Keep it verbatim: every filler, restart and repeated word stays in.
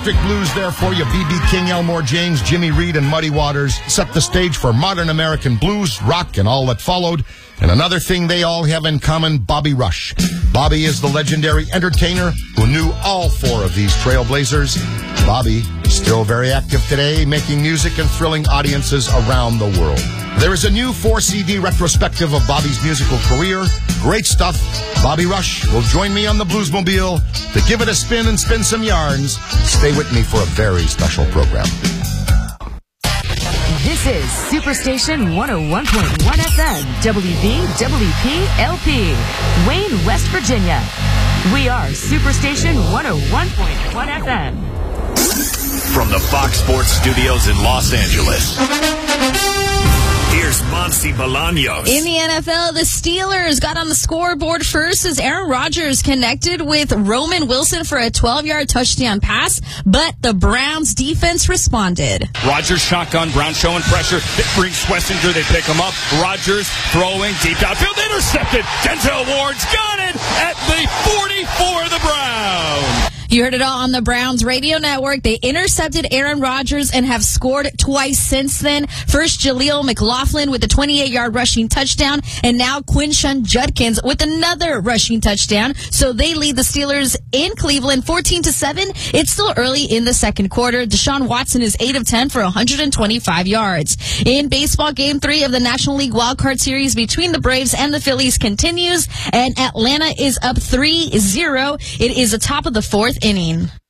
electric blues there for you. B B King, Elmore James, Jimmy Reed, and Muddy Waters set the stage for modern American blues, rock, and all that followed. And another thing they all have in common, Bobby Rush. Bobby is the legendary entertainer who knew all four of these trailblazers. Bobby, still very active today, making music and thrilling audiences around the world. There is a new four C D retrospective of Bobby's musical career. Great stuff. Bobby Rush will join me on the Bluesmobile to give it a spin and spin some yarns. Stay with me for a very special program. This is Superstation one oh one point one F M, W V W P L P, Wayne, West Virginia. We are Superstation one oh one point one F M. From the Fox Sports Studios in Los Angeles, here's Monty Bolaños. In the N F L, the Steelers got on the scoreboard first as Aaron Rodgers connected with Roman Wilson for a twelve-yard touchdown pass, but the Browns defense responded. Rodgers shotgun, Brown showing pressure. It brings Schlesinger, they pick him up. Rodgers throwing deep downfield, intercepted. Denzel Ward's got it at the forty for the Browns. You heard it all on the Browns radio network. They intercepted Aaron Rodgers and have scored twice since then. First, Jaleel McLaughlin with a twenty-eight-yard rushing touchdown, and now Quinshon Judkins with another rushing touchdown. So they lead the Steelers in Cleveland fourteen to seven. It's still early in the second quarter. Deshaun Watson is eight of ten for one hundred twenty-five yards. In baseball, game three of the National League wildcard series between the Braves and the Phillies continues, and Atlanta is up three zero. It is the top of the fourth inning.